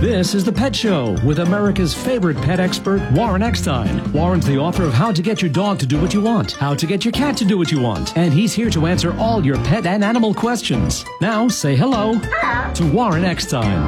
This is The Pet Show with America's favorite pet expert, Warren Eckstein. Warren's the author of How to Get Your Dog to Do What You Want, How to Get Your Cat to Do What You Want, and he's here to answer all your pet and animal questions. Now, say hello to Warren Eckstein.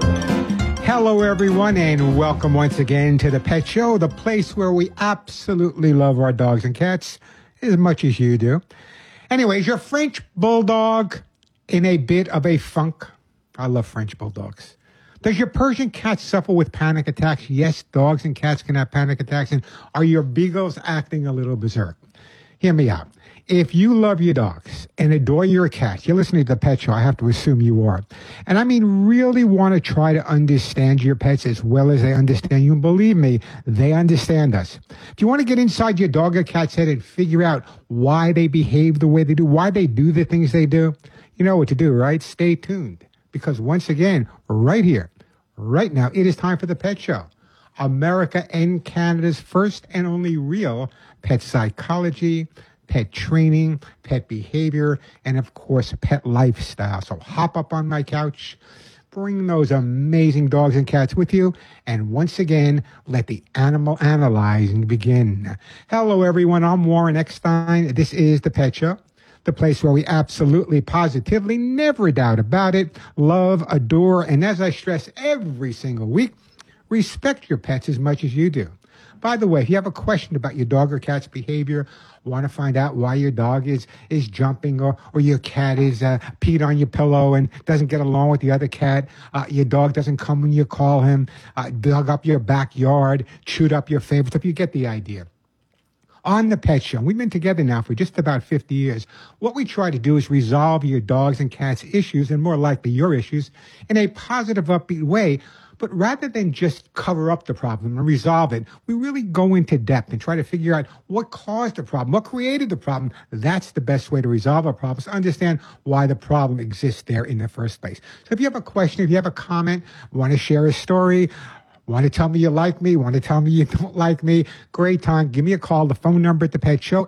Hello, everyone, and welcome once again to The Pet Show, the place where we absolutely love our dogs and cats as much as you do. Anyways, your French Bulldog in a bit of a funk? I love French Bulldogs. Does your Persian cat suffer with panic attacks? Yes, dogs and cats can have panic attacks. And are your beagles acting a little berserk? Hear me out. If you love your dogs and adore your cats, you're listening to The Pet Show, I have to assume you are. And I mean, really want to try to understand your pets as well as they understand you. And believe me, they understand us. If you want to get inside your dog or cat's head and figure out why they behave the way they do, why they do the things they do, you know what to do, right? Stay tuned. Because once again, right here, right now, it is time for The Pet Show. America and Canada's first and only real pet psychology, pet training, pet behavior, and of course, pet lifestyle. So hop up on my couch, bring those amazing dogs and cats with you, and once again, let the animal analyzing begin. Hello, everyone. I'm Warren Eckstein. This is The Pet Show, the place where we absolutely, positively, never doubt about it, love, adore, and as I stress every single week, respect your pets as much as you do. By the way, if you have a question about your dog or cat's behavior, want to find out why your dog is jumping or your cat is peed on your pillow and doesn't get along with the other cat, your dog doesn't come when you call him, dug up your backyard, chewed up your favorite stuff, you get the idea. On The Pet Show, we've been together now for just about 50 years. What we try to do is resolve your dogs and cats' issues, and more likely your issues, in a positive, upbeat way. But rather than just cover up the problem and resolve it, we really go into depth and try to figure out what caused the problem, what created the problem. That's the best way to resolve a problem, is understand why the problem exists there in the first place. So if you have a question, if you have a comment, want to share a story, want to tell me you like me, want to tell me you don't like me, great time. Give me a call. The phone number at The Pet Show,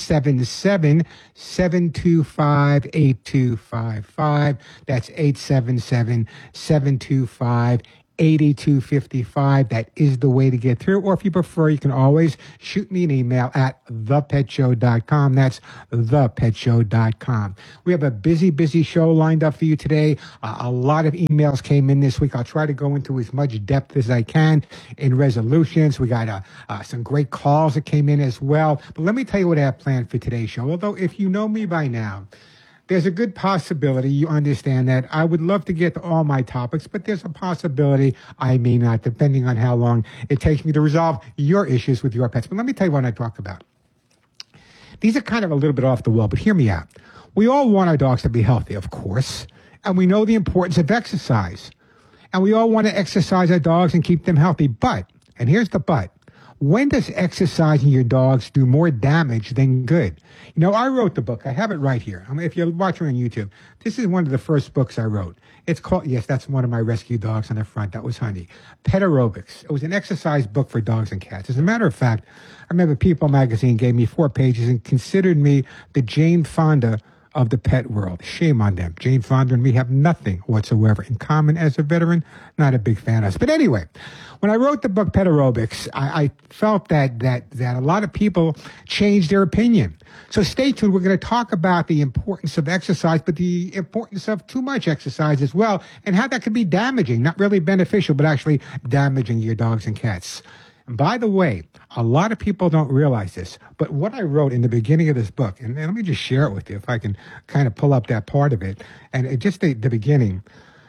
877-725-8255. That's 877-725-8255. 8255. That is the way to get through. Or if you prefer, you can always shoot me an email at thepetshow.com. That's thepetshow.com. We have a busy show lined up for you today. A lot of emails came in this week. I'll try to go into as much depth as I can in resolutions. We got some great calls that came in as well. But let me tell you what I have planned for today's show. Although if you know me by now, there's a good possibility you understand that I would love to get to all my topics, but there's a possibility I may not, depending on how long it takes me to resolve your issues with your pets. But let me tell you what I talk about. These are kind of a little bit off the wall, but hear me out. We all want our dogs to be healthy, of course, and we know the importance of exercise. And we all want to exercise our dogs and keep them healthy. But, and here's the but, when does exercising your dogs do more damage than good? You know, I wrote the book. I have it right here. I mean, if you're watching on YouTube, this is one of the first books I wrote. It's called, yes, that's one of my rescue dogs on the front. That was Honey. Pet Aerobics. It was an exercise book for dogs and cats. As a matter of fact, I remember People magazine gave me 4 pages and considered me the Jane Fonda of the pet world. Shame on them. Jane Fonda and me have nothing whatsoever in common. As a veteran, not a big fan of us. But anyway, when I wrote the book Pet Aerobics, I felt that a lot of people changed their opinion. So stay tuned. We're going to talk about the importance of exercise, but the importance of too much exercise as well, and how that could be damaging, not really beneficial, but actually damaging your dogs and cats. And by the way, a lot of people don't realize this, but what I wrote in the beginning of this book, and let me just share it with you if I can kind of pull up that part of it, and just the beginning.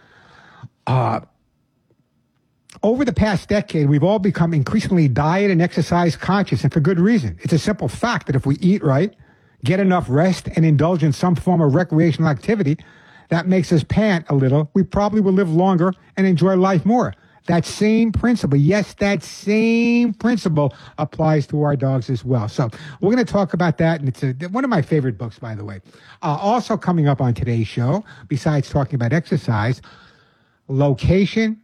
Over the past decade, we've all become increasingly diet and exercise conscious, and for good reason. It's a simple fact that if we eat right, get enough rest, and indulge in some form of recreational activity that makes us pant a little, we probably will live longer and enjoy life more. That same principle, yes, that same principle applies to our dogs as well. So we're going to talk about that, and it's one of my favorite books, by the way. Also coming up on today's show, besides talking about exercise, location.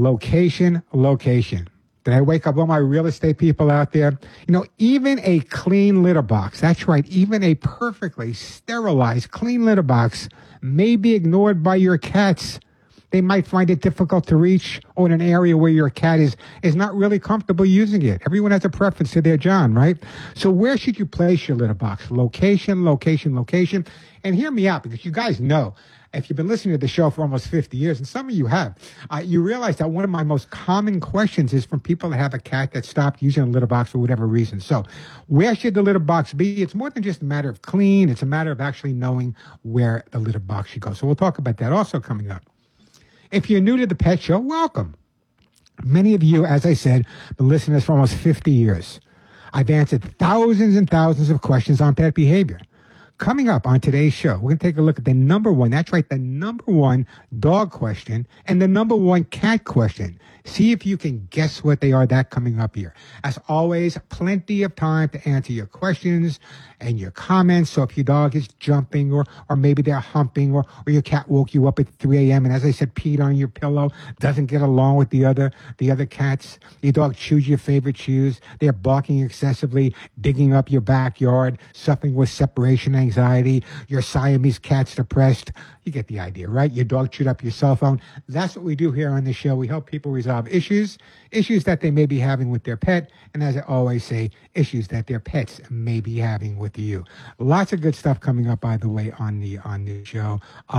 Did I wake up all my real estate people out there? You know, even a clean litter box, that's right, even a perfectly sterilized, clean litter box may be ignored by your cats They might find it difficult to reach, or in an area where your cat is not really comfortable using it. Everyone has a preference to their John, right? So where should you place your litter box? Location, location, location. And hear me out, because you guys know, if you've been listening to the show for almost 50 years, and some of you have, you realize that one of my most common questions is from people that have a cat that stopped using a litter box for whatever reason. So where should the litter box be? It's more than just a matter of clean. It's a matter of actually knowing where the litter box should go. So we'll talk about that also coming up. If you're new to the Pet Show, welcome. Many of you, as I said, been listening to us for almost 50 years. I've answered thousands and thousands of questions on pet behavior. Coming up on today's show, we're going to take a look at the number one, that's right, the number one dog question and the number one cat question. See if you can guess what they are. That coming up here. As always, plenty of time to answer your questions and your comments. So if your dog is jumping or maybe they're humping or your cat woke you up at 3 a.m. and as I said, peed on your pillow, doesn't get along with the other cats, your dog chews your favorite chews, they're barking excessively, digging up your backyard, suffering with separation anxiety, your Siamese cat's depressed. You get the idea, right? Your dog chewed up your cell phone. That's what we do here on the show. We help people resolve issues that they may be having with their pet, and as I always say, issues that their pets may be having with you. Lots of good stuff coming up, by the way, on the show.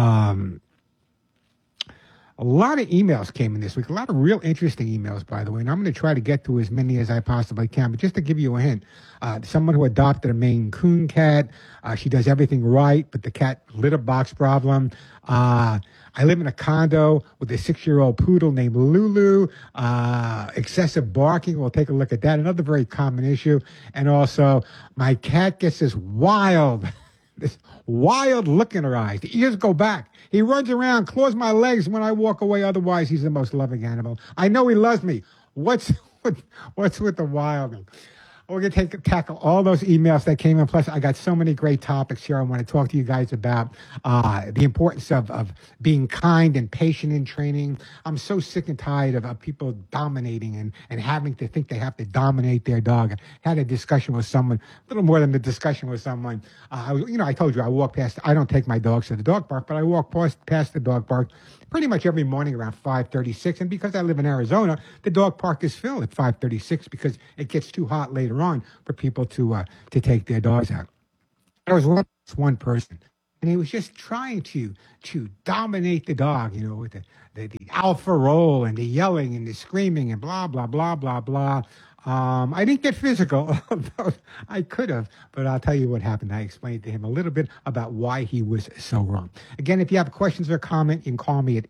A lot of emails came in this week, a lot of real interesting emails, by the way, and I'm going to try to get to as many as I possibly can. But just to give you a hint, someone who adopted a Maine Coon cat, she does everything right, but the cat litter box problem. I live in a condo with a 6-year-old poodle named Lulu. Excessive barking. We'll take a look at that. Another very common issue. And also, my cat gets this wild look in her eyes. The ears go back. He runs around, claws my legs when I walk away. Otherwise, he's the most loving animal. I know he loves me. What's with the wild? We're going to tackle all those emails that came in. Plus, I got so many great topics here I want to talk to you guys about. The importance of being kind and patient in training. I'm so sick and tired of people dominating and having to think they have to dominate their dog. I had a discussion with someone, a little more than the discussion with someone. I told you I walk past, I don't take my dogs to the dog park, but I walk past the dog park pretty much every morning around 5:36. And because I live in Arizona, the dog park is filled at 5:36 because it gets too hot later on for people to take their dogs out. There was one person, and he was just trying to dominate the dog, with the alpha role and the yelling and the screaming and blah, blah, blah, blah, blah. I didn't get physical, although I could have, but I'll tell you what happened. I explained to him a little bit about why he was so wrong. Again, if you have questions or comment, you can call me at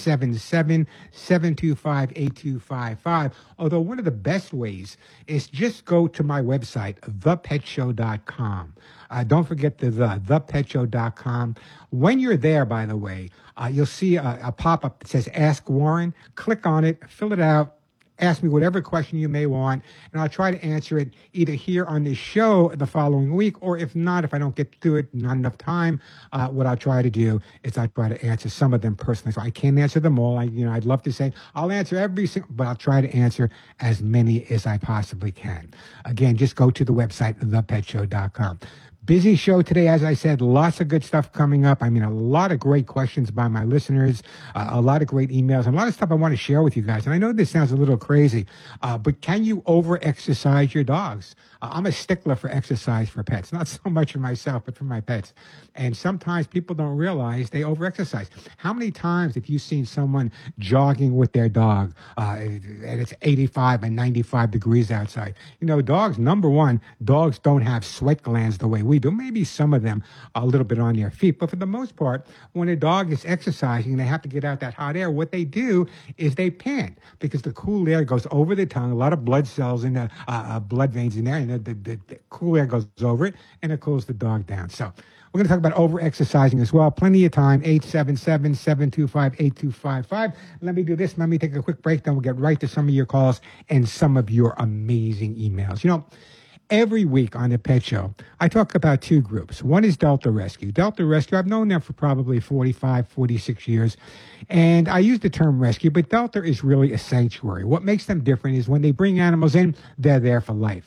877-725-8255. Although one of the best ways is just go to my website, thepetshow.com. Don't forget thepetshow.com. When you're there, by the way, you'll see a pop-up that says Ask Warren. Click on it, fill it out. Ask me whatever question you may want, and I'll try to answer it either here on this show the following week, or if not, if I don't get to it, not enough time, what I'll try to do is I'll try to answer some of them personally. So I can't answer them all. I'd love to say I'll answer every single, but I'll try to answer as many as I possibly can. Again, just go to the website, thepetshow.com. Busy show today, as I said, lots of good stuff coming up. A lot of great questions by my listeners, a lot of great emails, and a lot of stuff I want to share with you guys. And I know this sounds a little crazy, but can you over-exercise your dogs? I'm a stickler for exercise for pets, not so much for myself, but for my pets. And sometimes people don't realize they over-exercise. How many times have you seen someone jogging with their dog and it's 85 and 95 degrees outside? Dogs, number one, dogs don't have sweat glands the way we do. Maybe some of them are a little bit on their feet, but for the most part, when a dog is exercising and they have to get out that hot air, what they do is they pant because the cool air goes over the tongue, a lot of blood cells in the blood veins in there, and the cool air goes over it, and it cools the dog down. So we're going to talk about over-exercising as well. Plenty of time, 877-725-8255. Let me do this. Let me take a quick break, then we'll get right to some of your calls and some of your amazing emails. Every week on the Pet Show, I talk about two groups. One is Delta Rescue. Delta Rescue, I've known them for probably 45, 46 years. And I use the term rescue, but Delta is really a sanctuary. What makes them different is when they bring animals in, they're there for life.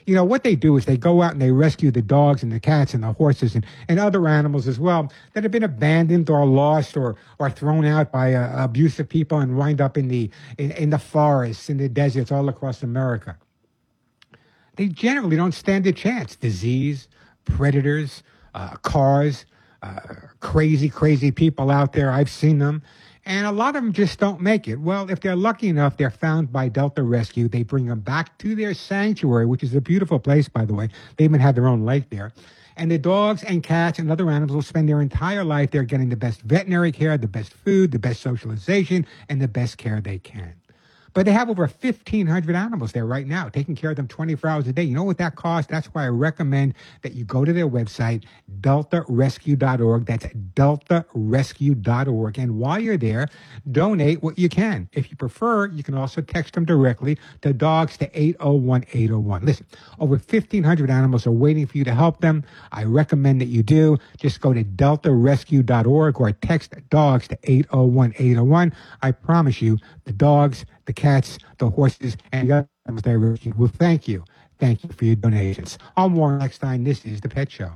You know, what they do is they go out and they rescue the dogs and the cats and the horses and other animals as well that have been abandoned or lost or thrown out by abusive people and wind up in the forests, in the deserts all across America. They generally don't stand a chance. Disease, predators, cars, crazy people out there. I've seen them. And a lot of them just don't make it. Well, if they're lucky enough, they're found by Delta Rescue. They bring them back to their sanctuary, which is a beautiful place, by the way. They even have their own lake there. And the dogs and cats and other animals will spend their entire life there getting the best veterinary care, the best food, the best socialization, and the best care they can. But they have over 1,500 animals there right now, taking care of them 24 hours a day. You know what that costs? That's why I recommend that you go to their website, deltarescue.org. That's deltarescue.org. And while you're there, donate what you can. If you prefer, you can also text them directly to dogs to 801-801. Listen, over 1,500 animals are waiting for you to help them. I recommend that you do. Just go to deltarescue.org or text dogs to 801-801. I promise you, the dogs, the cats, the horses, and the other animals they rescued will thank you. Thank you for your donations. I'm Warren Eckstein. This is The Pet Show.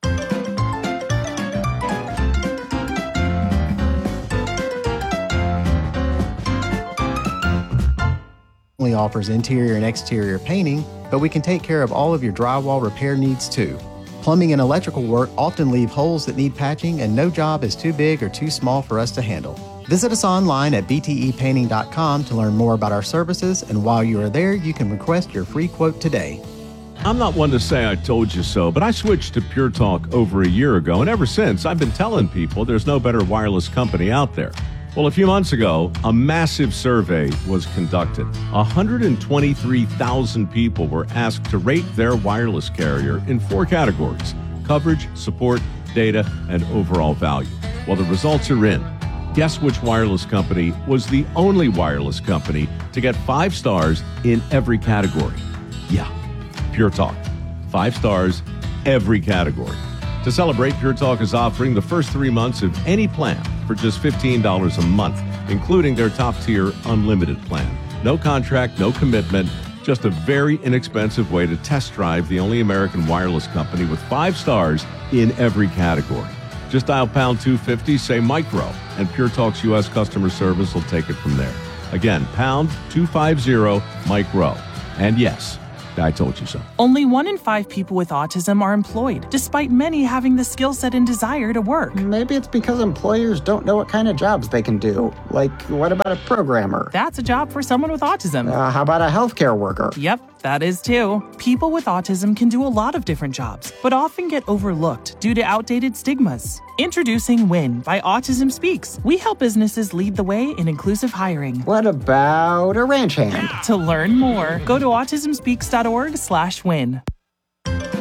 Only offers interior and exterior painting, but we can take care of all of your drywall repair needs too. Plumbing and electrical work often leave holes that need patching, and no job is too big or too small for us to handle. Visit us online at btepainting.com to learn more about our services, and while you are there, you can request your free quote today. I'm not one to say I told you so, but I switched to Pure Talk over a year ago, and ever since, I've been telling people there's no better wireless company out there. Well, a few months ago, a massive survey was conducted. 123,000 people were asked to rate their wireless carrier in 4 categories: coverage, support, data, and overall value. Well, the results are in. Guess which wireless company was the only wireless company to get 5 stars in every category? Yeah, Pure Talk. 5 stars, every category. To celebrate, Pure Talk is offering the first 3 months of any plan for just $15 a month, including their top-tier unlimited plan. No contract, no commitment, just a very inexpensive way to test drive the only American wireless company with 5 stars in every category. Just dial pound 250, say micro, and Pure Talk's U.S. customer service will take it from there. Again, pound 250 micro. And yes, I told you so. Only 1 in 5 people with autism are employed, despite many having the skill set and desire to work. Maybe it's because employers don't know what kind of jobs they can do. Like, what about a programmer? That's a job for someone with autism. How about a healthcare worker? Yep, that is too. People with autism can do a lot of different jobs, but often get overlooked due to outdated stigmas. Introducing WIN by Autism Speaks. We help businesses lead the way in inclusive hiring. What about a ranch hand? To learn more, go to autismspeaks.org/win.